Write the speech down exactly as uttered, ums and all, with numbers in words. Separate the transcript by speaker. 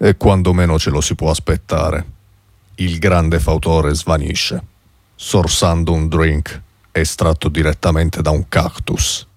Speaker 1: E quando meno ce lo si può aspettare, il grande fautore svanisce, sorsando un drink estratto direttamente da un cactus.